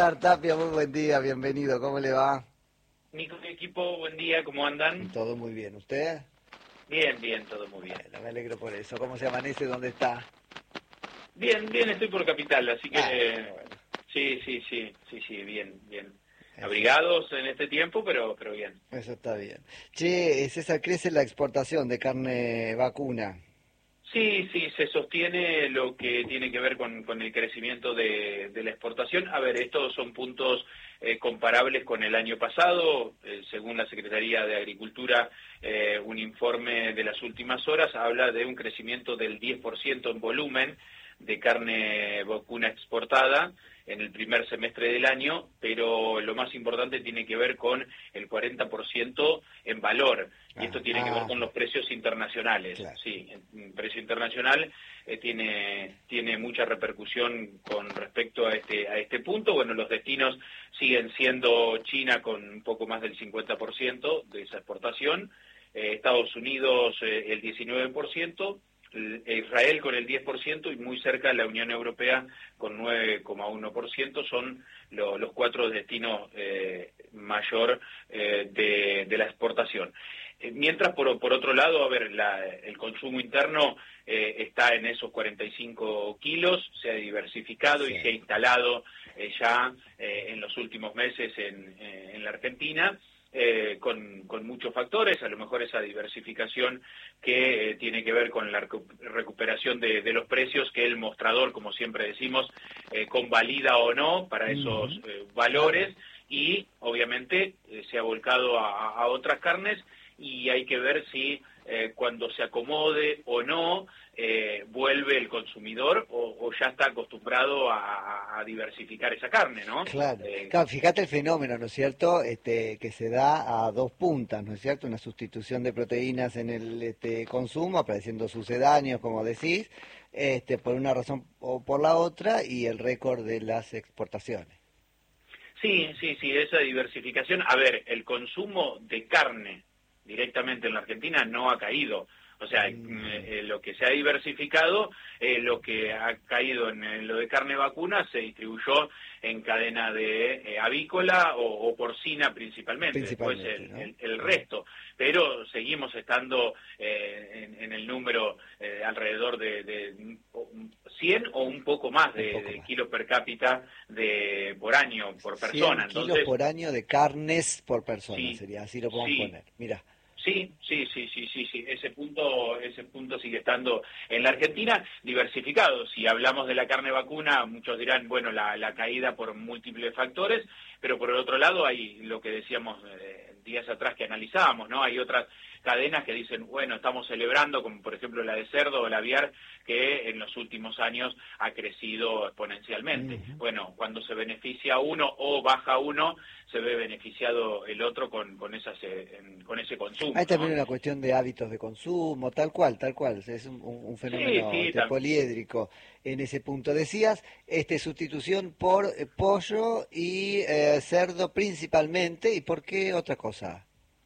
Tapia, muy buen día, bienvenido, ¿cómo le va? Nico, mi equipo, buen día, ¿cómo andan? Todo muy bien, ¿usted? Bien, todo muy bien. Bueno, me alegro por eso. ¿Cómo se amanece? ¿Dónde está? Bien, estoy por Capital, así que Bueno, sí, bien. Abrigados en este tiempo, pero bien. eso está bien. Che, César, crece la exportación de carne vacuna. Sí, se sostiene lo que tiene que ver con el crecimiento de la exportación. A ver, estos son puntos comparables con el año pasado. Según la Secretaría de Agricultura, un informe de las últimas horas habla de un crecimiento del 10% en volumen de carne vacuna exportada en el primer semestre del año, pero lo más importante tiene que ver con el 40% en valor, y esto tiene que ver con los precios internacionales. Claro. Sí, el precio internacional tiene mucha repercusión con respecto a este punto. Bueno, los destinos siguen siendo China con un poco más del 50% de esa exportación, Estados Unidos el 19%, Israel con el 10% y muy cerca la Unión Europea con 9,1%, son los cuatro destinos mayor de la exportación. Mientras, por otro lado, a ver, el consumo interno está en esos 45 kilos, se ha diversificado y se ha instalado ya en los últimos meses en la Argentina. Con muchos factores, a lo mejor esa diversificación que tiene que ver con la recuperación de los precios, que el mostrador, como siempre decimos, convalida o no para esos valores, y obviamente se ha volcado a otras carnes, y hay que ver si cuando se acomode o no vuelve el consumidor o ya está acostumbrado a diversificar esa carne, ¿no? Claro, fíjate el fenómeno, ¿no es cierto?, que se da a dos puntas, ¿no es cierto?, una sustitución de proteínas en el consumo, apareciendo sucedáneos, como decís, por una razón o por la otra, y el récord de las exportaciones. Sí, esa diversificación. A ver, el consumo de carne directamente en la Argentina no ha caído. O sea, lo que se ha diversificado, lo que ha caído en lo de carne vacuna, se distribuyó en cadena de avícola o porcina principalmente, después ¿no? el resto. Pero seguimos estando en el número alrededor de 100 o un poco más de kilos per cápita por año, por persona. 100 kilos Entonces, por año de carnes por persona, sí, sería, así lo podemos poner. Mira. Sí, ese punto sigue estando en la Argentina diversificado. Si hablamos de la carne vacuna, muchos dirán, bueno, la caída por múltiples factores, pero por el otro lado hay lo que decíamos días atrás que analizábamos, ¿no? Hay otras cadenas que dicen, bueno, estamos celebrando, como por ejemplo la de cerdo o la aviar, que en los últimos años ha crecido exponencialmente. Bueno, cuando se beneficia uno o baja uno, se ve beneficiado el otro con ese consumo. Hay también, ¿no?, una ¿no? cuestión de hábitos de consumo, tal cual, es un fenómeno poliédrico en ese punto. Decías, sustitución por pollo y cerdo principalmente, ¿y por qué otra cosa?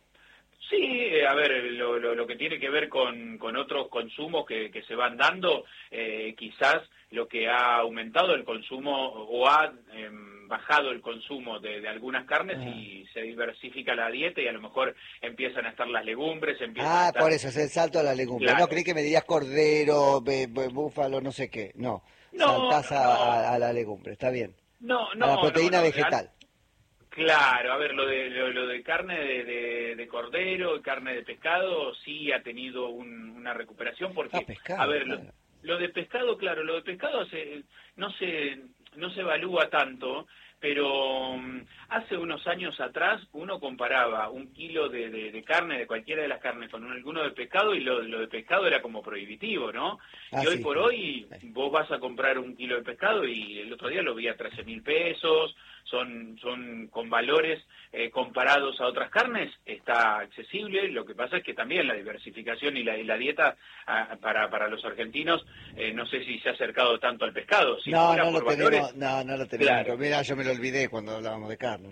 Sí, a ver, lo que tiene que ver con otros consumos que se van dando, quizás lo que ha aumentado el consumo o ha bajado el consumo de algunas carnes, y se diversifica la dieta, y a lo mejor empiezan a estar las legumbres, a estar... por eso es el salto a la legumbre. Claro. No, creí que me dirías cordero, búfalo, no sé qué. No, saltás a la legumbre, está bien. A la proteína vegetal. Claro, a ver, lo de carne de cordero y carne de pescado sí ha tenido una recuperación, porque, pescado, a ver, claro. lo de pescado, claro, lo de pescado no se evalúa tanto, pero hace unos años atrás uno comparaba un kilo de carne, de cualquiera de las carnes, con alguno de pescado, y lo de pescado era como prohibitivo, ¿no? Y hoy por hoy vos vas a comprar un kilo de pescado, y el otro día lo vi a 13.000 pesos, son con valores comparados a otras carnes, está accesible. Lo que pasa es que también la diversificación y la dieta para los argentinos, no sé si se ha acercado tanto al pescado. Si No lo tenemos. Claro. Mira, yo me lo olvidé cuando hablábamos de carne.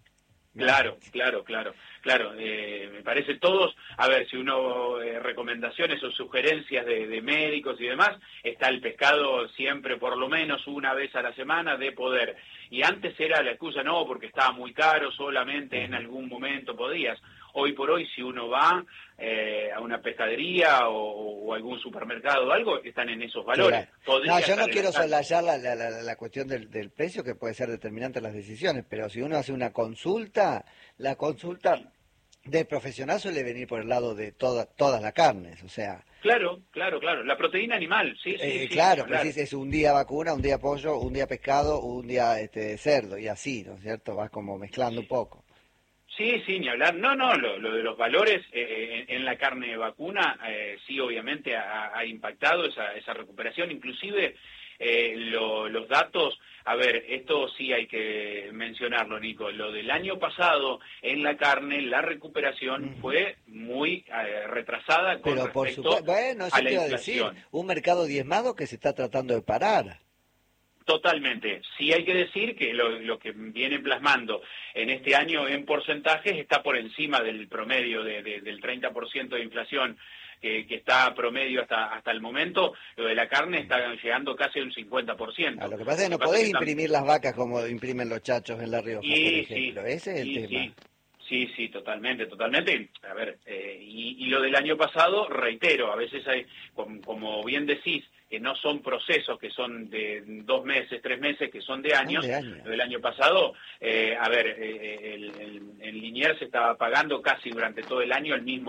Claro. Me parece todos, a ver, si uno recomendaciones o sugerencias de médicos y demás, está el pescado siempre por lo menos una vez a la semana de poder Y antes era la excusa, no, porque estaba muy caro, solamente en algún momento podías. Hoy por hoy, si uno va a una pescadería o algún supermercado o algo, están en esos valores. Claro. No, yo no quiero soslayar la cuestión del precio, que puede ser determinante en las decisiones, pero si uno hace una consulta, la consulta del profesional suele venir por el lado de todas las carnes, o sea... Claro. La proteína animal, sí. Claro, pero si es un día vacuna, un día pollo, un día pescado, un día cerdo, y así, ¿no es cierto? Vas como mezclando un poco. Sí, ni hablar. No, lo de los valores en la carne vacuna, sí, obviamente ha impactado esa recuperación. Inclusive los datos, a ver, esto sí hay que mencionarlo, Nico. Lo del año pasado en la carne, la recuperación fue muy retrasada con Pero por respecto supuesto, bueno, eso a la te iba a inflación. decir, un mercado diezmado que se está tratando de parar. Totalmente. Sí hay que decir que lo que viene plasmando en este año en porcentajes está por encima del promedio del 30% de inflación que está promedio hasta el momento. Lo de la carne está llegando casi a un 50%. Lo que pasa es que no podés imprimir las vacas como imprimen los chachos en La Rioja, por ejemplo. Ese es el tema. Sí, totalmente. A ver, y lo del año pasado, reitero, a veces hay, como bien decís, que no son procesos que son de 2 meses, 3 meses, que son de años. Lo del año pasado, a ver, en Liniers se estaba pagando casi durante todo el año el mismo